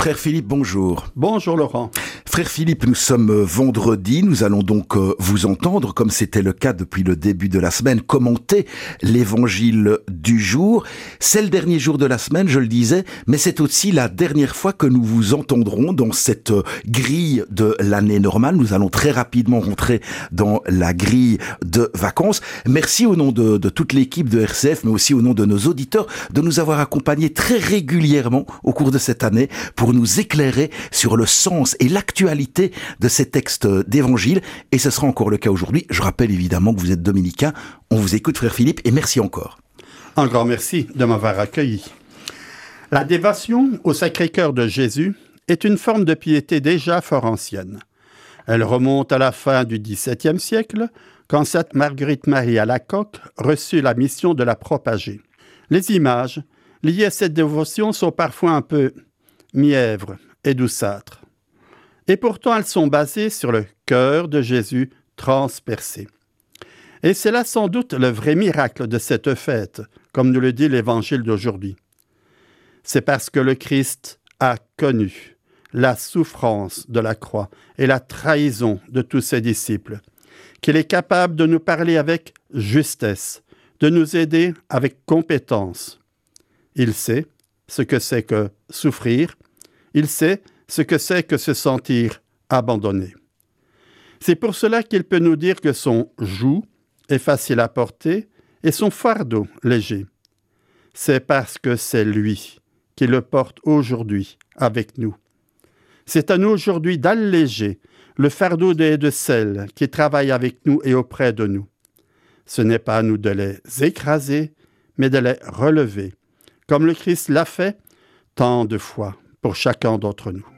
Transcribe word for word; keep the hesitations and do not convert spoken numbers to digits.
Frère Philippe, bonjour. Bonjour Laurent. Frère Philippe, nous sommes vendredi, nous allons donc vous entendre, comme c'était le cas depuis le début de la semaine, commenter l'évangile du jour. C'est le dernier jour de la semaine, je le disais, mais c'est aussi la dernière fois que nous vous entendrons dans cette grille de l'année normale. Nous allons très rapidement rentrer dans la grille de vacances. Merci au nom de, de toute l'équipe de R C F, mais aussi au nom de nos auditeurs, de nous avoir accompagnés très régulièrement au cours de cette année pour nous éclairer sur le sens et l'actualité de ces textes d'évangile. Et ce sera encore le cas aujourd'hui. Je rappelle évidemment que vous êtes dominicain. On vous écoute, frère Philippe, et merci encore. Un grand merci de m'avoir accueilli. La dévotion au Sacré-Cœur de Jésus est une forme de piété déjà fort ancienne. Elle remonte à la fin du dix-septième siècle, quand sainte Marguerite-Marie Alacoque reçut la mission de la propager. Les images liées à cette dévotion sont parfois un peu mièvres et douceâtres. Et pourtant, elles sont basées sur le cœur de Jésus transpercé. Et c'est là sans doute le vrai miracle de cette fête, comme nous le dit l'Évangile d'aujourd'hui. C'est parce que le Christ a connu la souffrance de la croix et la trahison de tous ses disciples, qu'il est capable de nous parler avec justesse, de nous aider avec compétence. Il sait ce que c'est que souffrir, il sait ce que c'est que se sentir abandonné. C'est pour cela qu'il peut nous dire que son joug est facile à porter et son fardeau léger. C'est parce que c'est lui qui le porte aujourd'hui avec nous. C'est à nous aujourd'hui d'alléger le fardeau des de celles qui travaillent avec nous et auprès de nous. Ce n'est pas à nous de les écraser, mais de les relever, comme le Christ l'a fait tant de fois pour chacun d'entre nous.